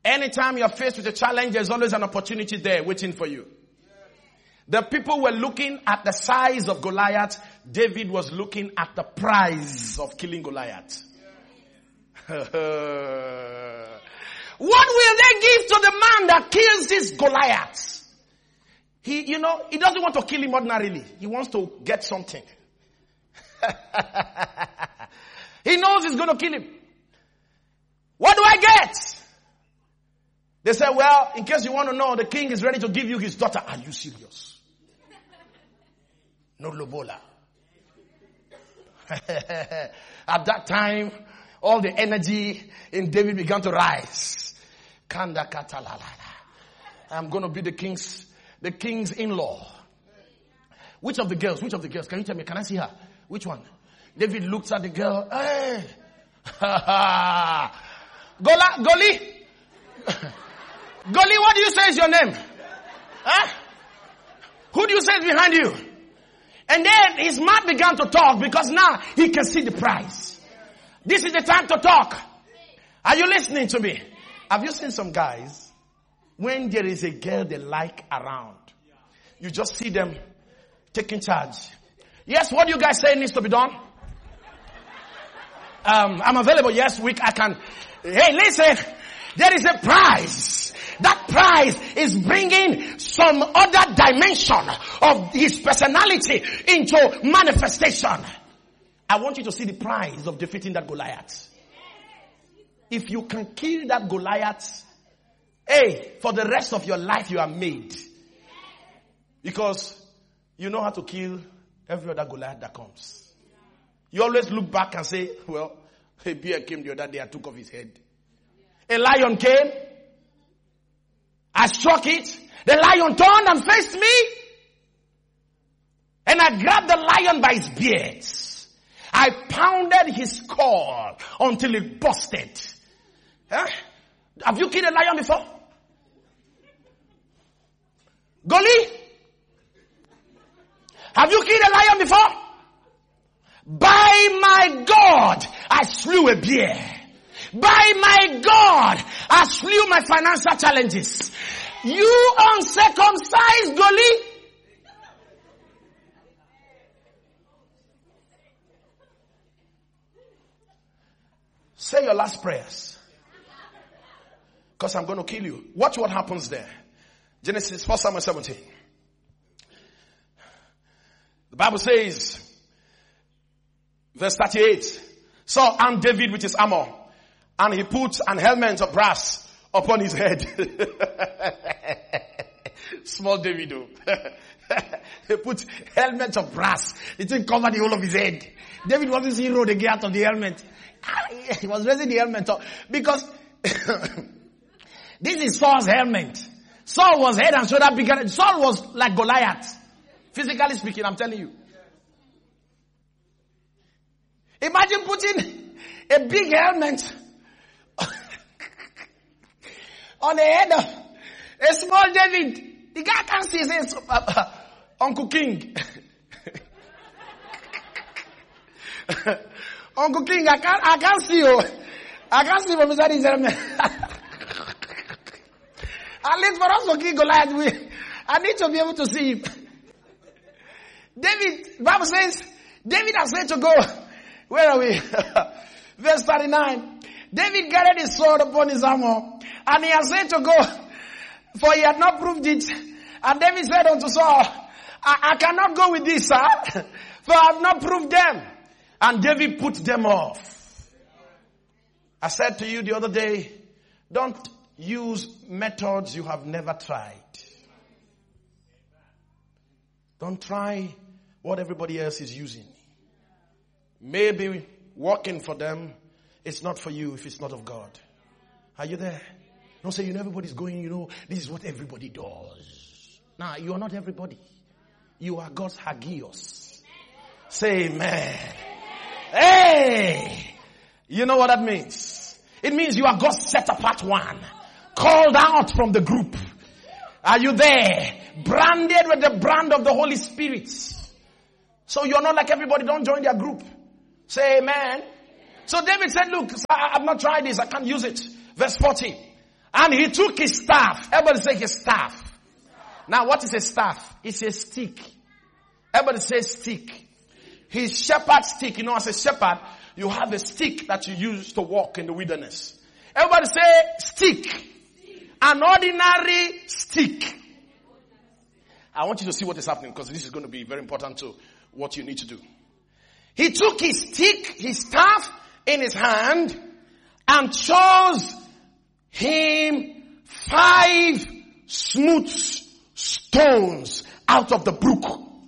Anytime you're faced with a challenge, there's always an opportunity there waiting for you. The people were looking at the size of Goliath. David was looking at the prize of killing Goliath. What will they give to the man that kills this Goliath? He doesn't want to kill him ordinarily. He wants to get something. He knows he's going to kill him. What do I get? They said, well, in case you want to know, the king is ready to give you his daughter. Are you serious? No lobola. At that time, all the energy in David began to rise. Kanda katalalala. I'm going to be the king's in-law. Which of the girls? Can you tell me? Can I see her? Which one? David looks at the girl. Hey. Goli. Goli, what do you say is your name? Huh? Who do you say is behind you? And then his mouth began to talk because now he can see the prize. This is the time to talk. Are you listening to me? Have you seen some guys, when there is a girl they like around, you just see them taking charge. Yes, what do you guys say needs to be done? I'm available. Yes, I can. Hey, listen, there is a prize. That prize is bringing some other dimension of his personality into manifestation. I want you to see the prize of defeating that Goliath. If you can kill that Goliath, hey, for the rest of your life you are made. Because you know how to kill every other Goliath that comes. You always look back and say, well, a bear came the other day, I took off his head. A lion came, I struck it, the lion turned and faced me, and I grabbed the lion by his beard. I pounded his skull until it busted. Huh? Have you killed a lion before? Goli? Have you killed a lion before? By my God, I slew a bear. By my God, I slew my financial challenges. You uncircumcised Goli. Say your last prayers. Because I'm going to kill you. Watch what happens there. Genesis 1 Samuel 17. The Bible says, verse 38, so armed David with his armor, and he put an helmet of brass upon his head. Small David, he put helmet of brass. It didn't cover the whole of his head. David was this hero, they get out of the helmet. He was raising the helmet up because this is Saul's helmet. Saul was head and shoulder bigger. Saul was like Goliath. Physically speaking, I'm telling you. Imagine putting a big helmet on the head of a small David. The guy can't see his head. Uncle King. Uncle King, I can't see you. I can't see from inside his helmet. At least for us to kill Goliath, I need to be able to see him. David, the Bible says, David has said to go. Where are we? Verse 39. David gathered his sword upon his armor, and he has said to go, for he had not proved it. And David said unto Saul, I cannot go with this, sir, for I have not proved them. And David put them off. I said to you the other day, don't use methods you have never tried. Don't try what everybody else is using. Maybe working for them, it's not for you if it's not of God. Are you there? Don't say, everybody's going, this is what everybody does. Nah, you are not everybody. You are God's hagios. Say amen. Hey! You know what that means? It means you are God's set apart one. Called out from the group. Are you there? Branded with the brand of the Holy Spirit. So you're not like everybody. Don't join their group. Say amen. So David said, look, I've not tried this. I can't use it. Verse 40. And he took his staff. Everybody say his staff. Now what is a staff? It's a stick. Everybody say stick. His shepherd stick. You know, as a shepherd, you have a stick that you use to walk in the wilderness. Everybody say stick. An ordinary stick. I want you to see what is happening because this is going to be very important to what you need to do. He took his stick, his staff in his hand and chose him 5 smooth stones out of the brook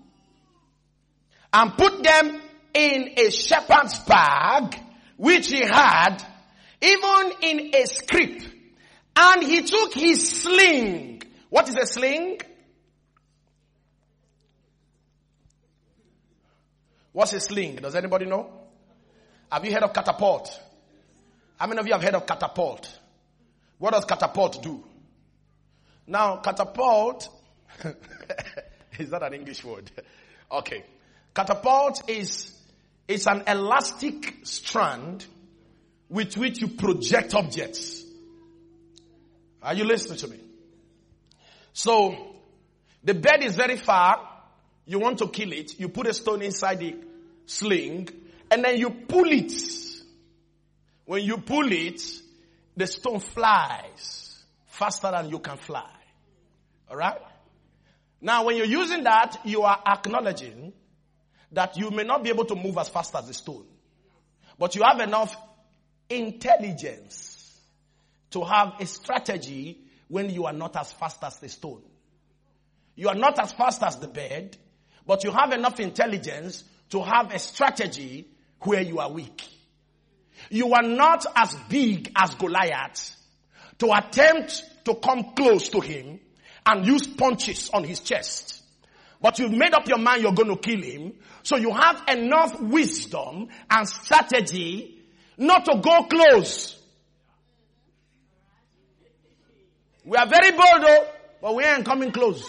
and put them in a shepherd's bag which he had, even in a scrip. And he took his sling. What is a sling? What's a sling? Does anybody know? Have you heard of catapult? How many of you have heard of catapult? What does catapult do? Now, catapult, is that an English word? Okay. Catapult is an elastic strand with which you project objects. Are you listening to me? So, the bird is very far. You want to kill it. You put a stone inside the sling and then you pull it. When you pull it, the stone flies faster than you can fly. Alright? Now when you're using that, you are acknowledging that you may not be able to move as fast as the stone. But you have enough intelligence to have a strategy when you are not as fast as the stone. You are not as fast as the bird, but you have enough intelligence to have a strategy where you are weak. You are not as big as Goliath to attempt to come close to him and use punches on his chest. But you've made up your mind you're going to kill him. So you have enough wisdom and strategy not to go close. We are very bold though, but we ain't coming close.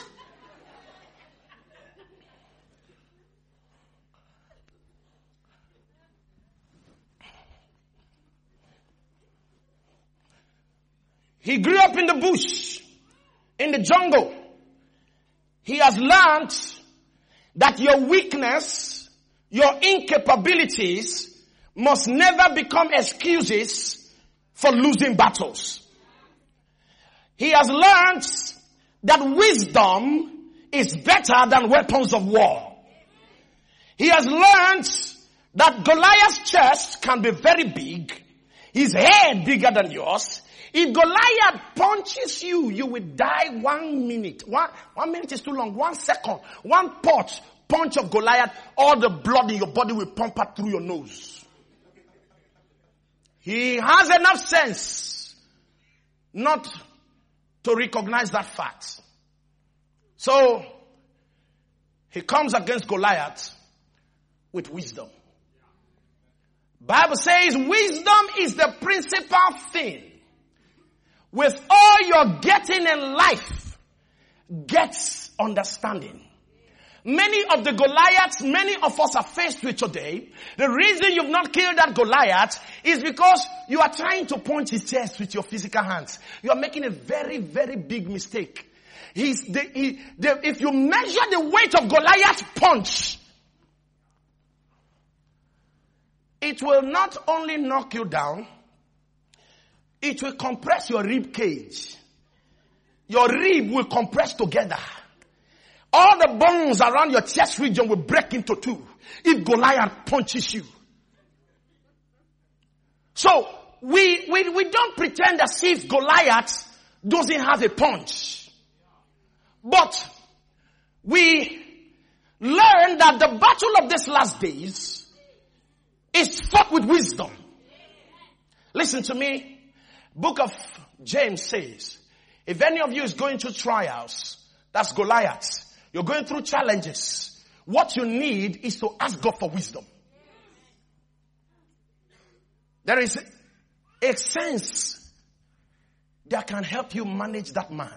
He grew up in the bush, in the jungle. He has learned that your weakness, your incapabilities must never become excuses for losing battles. He has learned that wisdom is better than weapons of war. He has learned that Goliath's chest can be very big, his head bigger than yours. If Goliath punches you, you will die 1 minute. One minute is too long. 1 second. One punch of Goliath, all the blood in your body will pump out through your nose. He has enough sense not to recognize that fact. So, he comes against Goliath with wisdom. Bible says wisdom is the principal thing. With all you're getting in life, gets understanding. Many of the Goliaths, many of us are faced with today. The reason you've not killed that Goliath is because you are trying to punch his chest with your physical hands. You are making a very, very big mistake. If you measure the weight of Goliath's punch, it will not only knock you down, it will compress your rib cage. Your rib will compress together. All the bones around your chest region will break into two if Goliath punches you. So, we don't pretend as if Goliath doesn't have a punch. But, we learn that the battle of these last days is fought with wisdom. Listen to me. Book of James says, if any of you is going through trials, that's Goliath, you're going through challenges, what you need is to ask God for wisdom. There is a sense that can help you manage that man.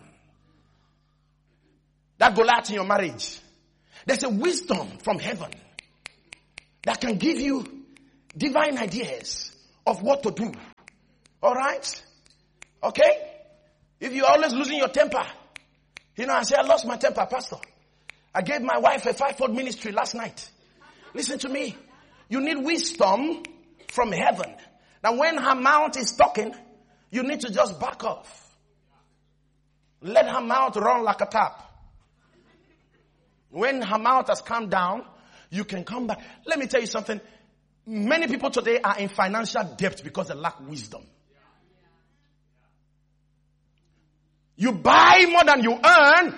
That Goliath in your marriage. There's a wisdom from heaven that can give you divine ideas of what to do. Alright? Okay? If you're always losing your temper, I say, I lost my temper, Pastor. I gave my wife a 5-fold ministry last night. Listen to me. You need wisdom from heaven. Now when her mouth is talking, you need to just back off. Let her mouth run like a tap. When her mouth has calmed down, you can come back. Let me tell you something. Many people today are in financial debt because they lack wisdom. You buy more than you earn,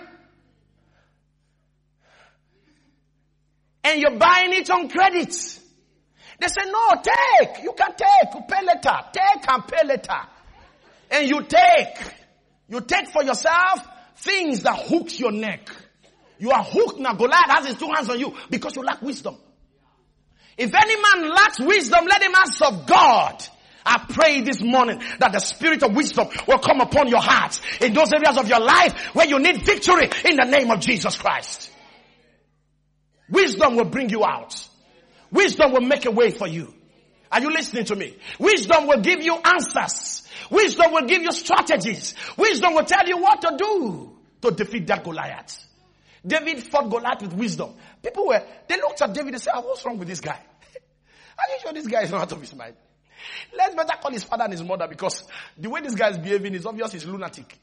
and you're buying it on credit. They say, no, take. You can take. You pay later. Take and pay later. And you take. You take for yourself things that hooks your neck. You are hooked now. Goliath has his 2 hands on you because you lack wisdom. If any man lacks wisdom, let him ask of God. I pray this morning that the spirit of wisdom will come upon your heart in those areas of your life where you need victory in the name of Jesus Christ. Wisdom will bring you out. Wisdom will make a way for you. Are you listening to me? Wisdom will give you answers. Wisdom will give you strategies. Wisdom will tell you what to do to defeat that Goliath. David fought Goliath with wisdom. They looked at David and said, what's wrong with this guy? Are you sure this guy is not out of his mind? Let's better call his father and his mother, because the way this guy is behaving is obvious he's lunatic.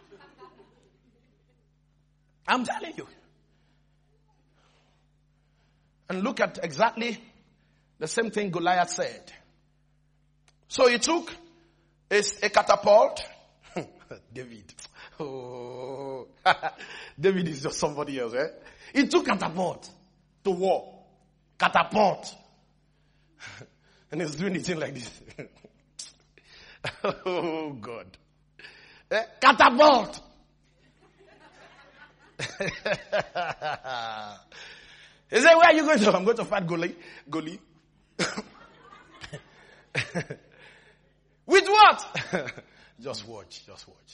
I'm telling you. And look at exactly the same thing Goliath said. So he took a catapult. David. Oh, David is just somebody else, eh? He took catapult to war. Catapult. And he's doing the thing like this. Oh, God. Catapult. He said, where are you going to? I'm going to fight Goliath. With what? Just watch.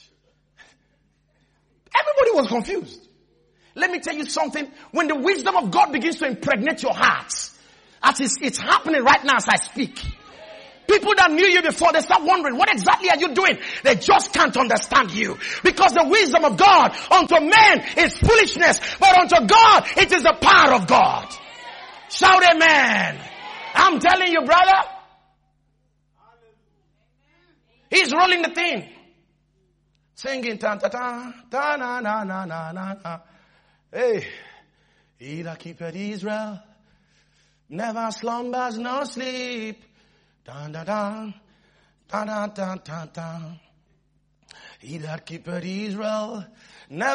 Everybody was confused. Let me tell you something. When the wisdom of God begins to impregnate your hearts, as it's happening right now as I speak. People that knew you before, they start wondering, what exactly are you doing? They just can't understand you. Because the wisdom of God unto men is foolishness, but unto God it is the power of God. Shout amen. I'm telling you, brother. He's rolling the thing. Singing ta ta ta ta na na na na na. Hey, he that keepeth Israel never slumbers nor sleep. Dun dun dun dun dun dun dun. He that keepeth Israel never